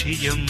லட்சியம்.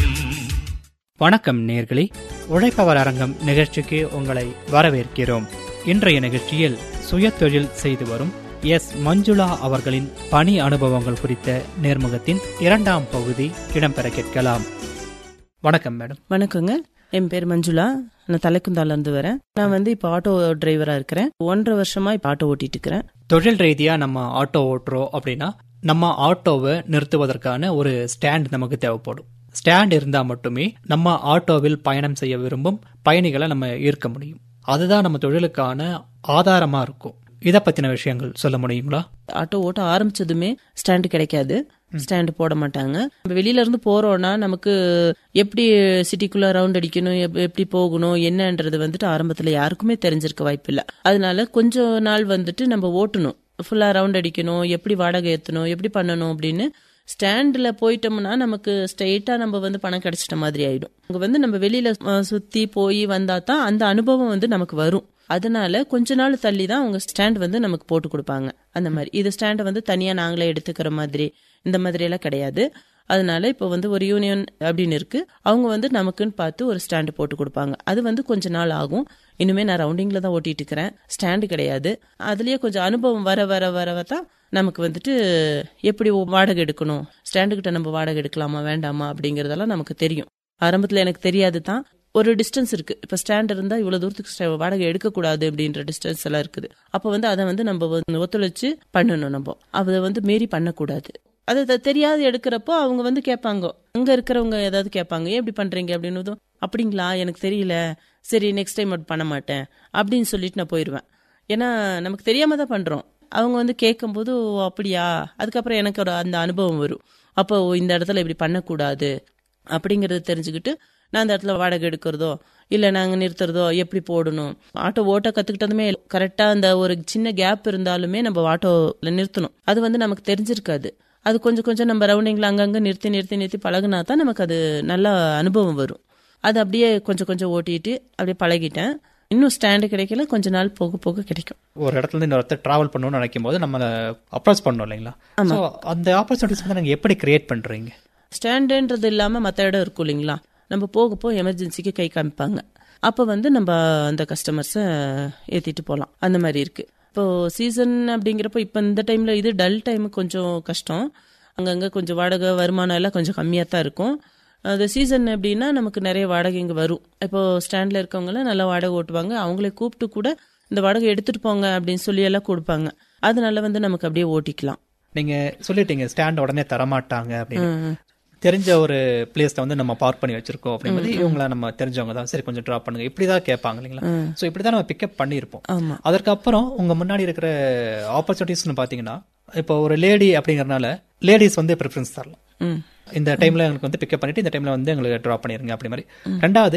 வணக்கம் நேயர்களே, உழைப்பவர் அரங்கம் நிகழ்ச்சிக்கு உங்களை வரவேற்கிறோம். இன்றைய நிகழ்ச்சியில் சுயதொழில் செய்து வரும் எஸ். மஞ்சுளா அவர்களின் பணி அனுபவங்கள் குறித்த நேர்முகத்தின் 2ஆம் பகுதி இடம்பெற கேட்கலாம். வணக்கம் மேடம். வணக்கங்க, என் பேர் மஞ்சுளா. நான் தலைக்குந்தால இருந்து வரேன். நான் இப்போ ஆட்டோ டிரைவரா இருக்கிறேன். 1.5 வருஷமா இப்போ ஆட்டோ ஓட்டிட்டு இருக்கிறேன். தொழில் ரீதியா நம்ம ஆட்டோ ஓட்டுறோம் அப்படின்னா நம்ம ஆட்டோவை நிறுத்துவதற்கான ஒரு ஸ்டாண்ட் நமக்கு தேவைப்படும். ஸ்டாண்ட் இருந்தா மட்டுமே நம்ம ஆட்டோவில் பயணம் செய்ய விரும்பும் பயணிகளை நம்ம ஈர்க்க முடியும். அதுதான் நம்ம தொழிலுக்கான ஆதாரமா இருக்கும். இத பத்தின விஷயங்கள் சொல்ல முடியுங்களா? ஆட்டோ ஓட்ட ஆரம்பிச்சதுமே ஸ்டாண்டு கிடைக்காது, ஸ்டாண்டு போட மாட்டாங்க. வெளியில இருந்து போறோம்னா நமக்கு எப்படி சிட்டிக்குள்ள ரவுண்ட் அடிக்கணும், எப்படி போகணும் என்னன்றது ஆரம்பத்துல யாருக்குமே தெரிஞ்சிருக்க வாய்ப்பு இல்லை. அதனால கொஞ்ச நாள் நம்ம ஓட்டணும், ஃபுல்லா ரவுண்ட் அடிக்கணும், எப்படி வாடகை ஏற்றணும், எப்படி பண்ணணும் அப்படின்னு ஸ்டாண்ட்ல போயிட்டோம்னா நமக்கு ஸ்ட்ரெயிட்டா நம்ம பணம் கிடைச்சிட்ட மாதிரி ஆயிடும். அங்க நம்ம வெளியில சுத்தி போய் வந்தா தான் அந்த அனுபவம் நமக்கு வரும். அதனால கொஞ்ச நாள் தள்ளி தான் அவங்க ஸ்டாண்ட் நமக்கு போட்டு கொடுப்பாங்க. அந்த மாதிரி இது ஸ்டாண்டை தனியா நாங்களே எடுத்துக்கிற மாதிரி இந்த மாதிரி எல்லாம் கிடையாது. அதனால இப்போ ஒரு யூனியன் அப்படின்னு இருக்கு, அவங்க நமக்குன்னு பார்த்து ஒரு ஸ்டாண்டு போட்டு கொடுப்பாங்க. அது கொஞ்ச நாள் ஆகும். இனிமே நான் ரவுண்டிங்ல தான் ஓட்டிட்டு இருக்கிறேன், ஸ்டாண்டு கிடையாது. அதுலயே கொஞ்சம் அனுபவம் வர வர வர தான் நமக்கு எப்படி வாடகை எடுக்கணும், ஸ்டாண்டு கிட்ட நம்ம வாடகை எடுக்கலாமா வேண்டாமா அப்படிங்கறதெல்லாம் நமக்கு தெரியும். ஆரம்பத்துல எனக்கு தெரியாது தான். ஒரு டிஸ்டன்ஸ் இருக்கு, இப்ப ஸ்டாண்ட் இருந்தா இவ்வளவு தூரத்துக்கு வாடகை எடுக்கக்கூடாது அப்படின்ற டிஸ்டன்ஸ் எல்லாம் இருக்குது. அப்ப அதை நம்ம ஒத்துழைச்சு பண்ணணும். நம்ம அதை மீறி பண்ணக்கூடாது. அதை தெரியாது எடுக்கிறப்போ அவங்க கேட்பாங்க, அங்க இருக்கிறவங்க ஏதாவது கேட்பாங்க, ஏன் இப்படி பண்றீங்க அப்படின்னு. அப்படிங்களா, எனக்கு தெரியல, சரி நெக்ஸ்ட் டைம் அப்படி பண்ண மாட்டேன் அப்படின்னு சொல்லிட்டு நான் போயிடுவேன். ஏன்னா நமக்கு தெரியாம தான் பண்றோம். அவங்க கேட்கும் போது அப்படியா, அதுக்கப்புறம் எனக்கு அந்த அனுபவம் வரும். அப்போ இந்த இடத்துல இப்படி பண்ணக்கூடாது அப்படிங்கறத தெரிஞ்சுக்கிட்டு நான் அந்த இடத்துல வாடகை எடுக்கிறதோ இல்ல நாங்க நிறுத்துறதோ எப்படி போடணும். ஆட்டோ ஓட்ட கத்துக்கிட்டதுமே கரெக்டா அந்த ஒரு சின்ன கேப் இருந்தாலுமே நம்ம ஆட்டோல நிறுத்தணும். அது நமக்கு தெரிஞ்சிருக்காது. அது கொஞ்சம் கொஞ்சம் நம்ம ரவுண்டிங்ல அங்கங்க நிறுத்தி நிறுத்தி நிறுத்தி பழகினா தான் நமக்கு அது நல்ல அனுபவம் வரும். அது அப்படியே கொஞ்சம் கொஞ்சம் ஓட்டிட்டு அப்படியே பழகிட்டேன். இன்னும் ஸ்டாண்டு கிடைக்கல, கொஞ்ச நாள் போக போக கிடைக்கும். ஒரு இடத்துல இருந்து இன்னொருத்தர் டிராவல் பண்ணணும்னு நினைக்கும் போது நம்ம அப்ரோச் பண்ணணும் இல்லைங்களா? அந்த ஆப்பர்ச்சுனிட்டிஸ் நீங்க எப்படி கிரியேட் பண்றீங்க? ஸ்டாண்டுன்றது இல்லாம மற்ற இடம் இருக்கும் இல்லைங்களா, நம்ம போகப்போ எமர்ஜென்சிக்கு கை காமிப்பாங்க. அப்ப நம்ம அந்த கஸ்டமர்ஸ ஏத்திட்டு போலாம். அந்த மாதிரி இருக்கு. இப்போ சீசன் அப்படிங்கிறப்போ இப்ப இந்த டைம்ல இது டல் டைம் கொஞ்சம் கஷ்டம். அங்கங்க கொஞ்சம் வாடகை வருமானம் எல்லாம் கொஞ்சம் கம்மியா தான் இருக்கும். அது சீசன் அப்படின்னா நமக்கு நிறைய வாடகை இங்க வரும். இப்போ ஸ்டாண்ட்ல இருக்கவங்க நல்லா வாடகை ஓட்டுவாங்க. அவங்களே கூப்பிட்டு கூட இந்த வாடகை எடுத்துட்டு போங்க அப்படின்னு சொல்லி எல்லாம் கொடுப்பாங்க. அதனால நமக்கு அப்படியே ஓட்டிக்கலாம். நீங்க சொல்லிட்டீங்க ஸ்டாண்ட் உடனே தரமாட்டாங்க அப்படின்னு. தெரிஞ்ச ஒரு பிளேஸ்ல நம்ம பார்க் பண்ணி வச்சிருக்கோம் அப்படிங்கிறது இவங்கள நம்ம தெரிஞ்சவங்க தான், சரி கொஞ்சம் டிராப் பண்ணுங்க இப்படிதான் கேட்பாங்க இல்லைங்களா? சோ இப்படிதான் நம்ம பிக்கப் பண்ணிருப்போம். அதற்கப்புறம் உங்க முன்னாடி இருக்கிற ஆப்பர்ச்சுனிட்டிஸ்னு பாத்தீங்கன்னா, இப்போ ஒரு லேடி அப்படிங்கறதுனால லேடிஸ் பிரிஃபரன்ஸ் தரலாம். இந்த டைம்ல எங்களுக்கு பிக்கப் பண்ணிட்டு இந்த டைம்ல எங்களுக்கு டிராப் பண்ணிருங்க அப்படி மாதிரி. ரெண்டாவது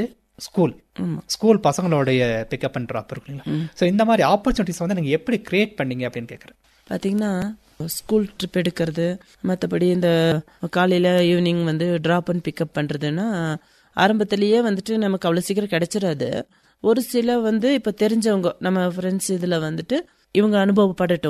ஸ்கூல் பசங்களுடைய பிக்கப் அண்ட் டிராப் இருக்குங்களா? சோ இந்த மாதிரி ஆப்பர்ச்சுனிட்டிஸ் நீங்க எப்படி கிரியேட் பண்ணீங்க அப்படின்னு கேக்குறேன். பாத்தீங்கன்னா ஸ்கூல் ட்ரிப் எடுக்கிறது, மற்றபடி இந்த காலையில ஈவினிங் டிராப் அண்ட் பிக்கப் பண்றதுன்னா ஆரம்பத்திலேயே நமக்கு அவ்வளவு சீக்கிரம் கிடைச்சிடாது. ஒரு சில இப்ப தெரிஞ்சவங்க நம்ம ஃப்ரெண்ட்ஸ் இதுல இவங்க அனுபவப்படட்டும்